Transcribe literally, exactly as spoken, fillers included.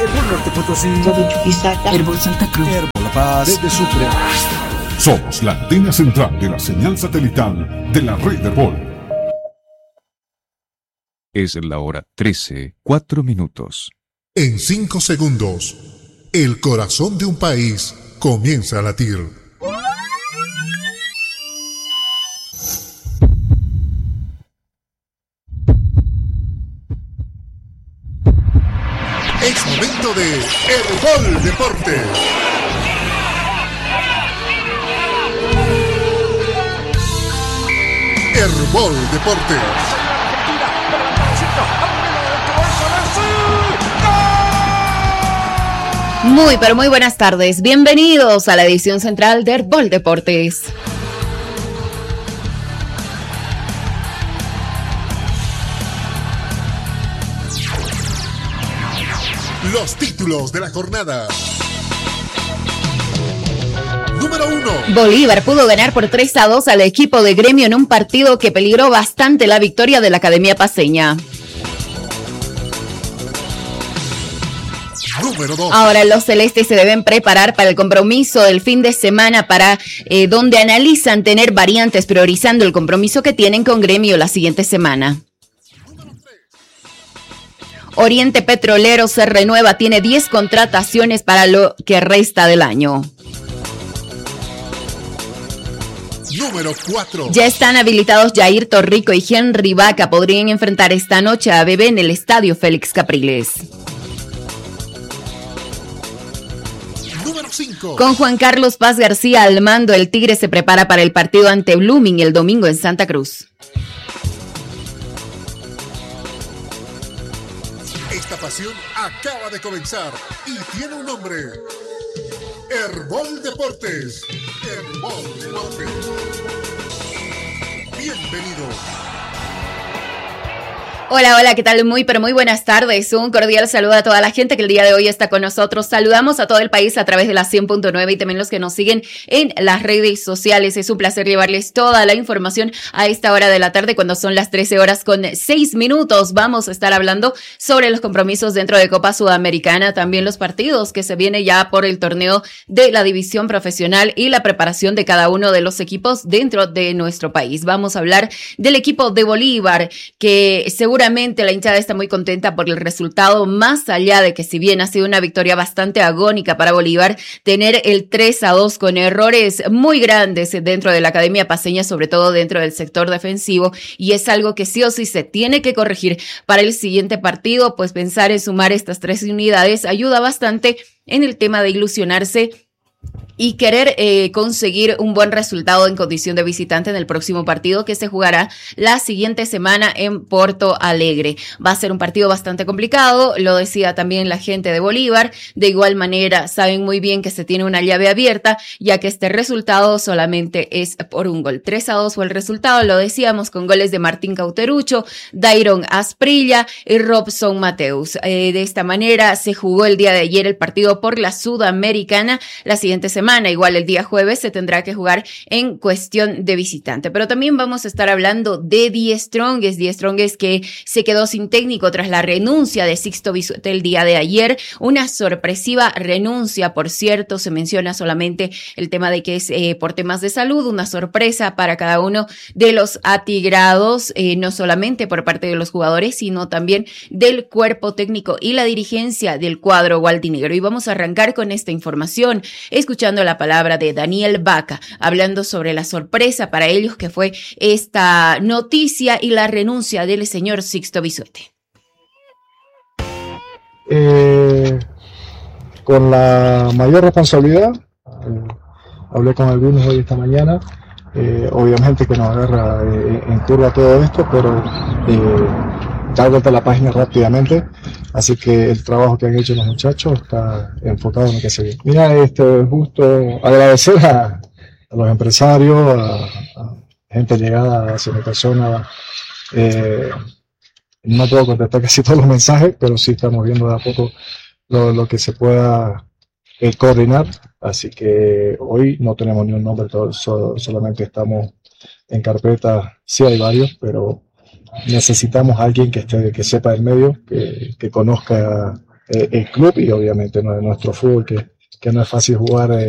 Herbol Norte Potosí, Herbol Santa Cruz, Herbol La Paz, desde Sucre. Somos la antena central de la señal satelital de la red Herbol. Es la hora trece, cuatro minutos. En cinco segundos, el corazón de un país comienza a latir. Es momento de Herbol Deportes. Herbol Deportes. Muy, pero muy buenas tardes. Bienvenidos a la edición central de Herbol Deportes. Los títulos de la jornada. Número uno. Bolívar pudo ganar por tres a dos al equipo de Gremio en un partido que peligró bastante la victoria de la Academia Paceña. Número dos. Ahora los celestes se deben preparar para el compromiso del fin de semana, para eh, donde analizan tener variantes, priorizando el compromiso que tienen con Gremio la siguiente semana. Oriente Petrolero se renueva, tiene diez contrataciones para lo que resta del año. Número cuatro. Ya están habilitados Jair Torrico y Henry Vaca. Podrían enfrentar esta noche a B B en el estadio Félix Capriles. Número cinco. Con Juan Carlos Paz García al mando, el Tigre se prepara para el partido ante Blooming el domingo en Santa Cruz. Esta pasión acaba de comenzar y tiene un nombre. Herbol Deportes. Herbol Deportes. Bienvenido. Hola, hola, ¿qué tal? Muy, pero muy buenas tardes. Un cordial saludo a toda la gente que el día de hoy está con nosotros. Saludamos a todo el país a través de la cien punto nueve y también los que nos siguen en las redes sociales. Es un placer llevarles toda la información a esta hora de la tarde, cuando son las trece horas con seis minutos. Vamos a estar hablando sobre los compromisos dentro de Copa Sudamericana, también los partidos que se viene ya por el torneo de la división profesional y la preparación de cada uno de los equipos dentro de nuestro país. Vamos a hablar del equipo de Bolívar, que seguramente Seguramente la hinchada está muy contenta por el resultado, más allá de que, si bien ha sido una victoria bastante agónica para Bolívar, tener el tres a dos con errores muy grandes dentro de la Academia Paceña, sobre todo dentro del sector defensivo, y es algo que sí o sí se tiene que corregir para el siguiente partido, pues pensar en sumar estas tres unidades ayuda bastante en el tema de ilusionarse y querer eh, conseguir un buen resultado en condición de visitante en el próximo partido, que se jugará la siguiente semana en Porto Alegre. Va a ser un partido bastante complicado, lo decía también la gente de Bolívar. De igual manera, saben muy bien que se tiene una llave abierta, ya que este resultado solamente es por un gol. tres a dos fue el resultado, lo decíamos, con goles de Martín Cauterucho, Dairon Asprilla y Robson Mateus. Eh, de esta manera se jugó el día de ayer el partido por la Sudamericana. La siguiente semana, igual el día jueves, se tendrá que jugar en cuestión de visitante. Pero también vamos a estar hablando de Die Strongest, Die Strongest que se quedó sin técnico tras la renuncia de Sixto Bisuete el día de ayer. Una sorpresiva renuncia, por cierto, se menciona solamente el tema de que es eh, por temas de salud, una sorpresa para cada uno de los atigrados, eh, no solamente por parte de los jugadores, sino también del cuerpo técnico y la dirigencia del cuadro gualdinegro. Y vamos a arrancar con esta información, escuchando la palabra de Daniel Vaca, hablando sobre la sorpresa para ellos que fue esta noticia y la renuncia del señor Sixto Bisuete. Eh, con la mayor responsabilidad, eh, hablé con algunos hoy esta mañana, eh, obviamente que nos agarra eh, en curva todo esto, pero eh, da vuelta a la página rápidamente, así que el trabajo que han hecho los muchachos está enfocado en lo que se viene. Mira, este, justo agradecer a, a los empresarios, a, a gente llegada hacia mi persona. Eh, no puedo contestar casi todos los mensajes, pero sí estamos viendo de a poco lo, lo que se pueda eh, coordinar, así que hoy no tenemos ni un nombre, todo, so, solamente estamos en carpeta. Sí hay varios, pero necesitamos a alguien que esté, que sepa del medio, que, que conozca eh, el club y obviamente nuestro fútbol, que, que no es fácil jugar. Eh,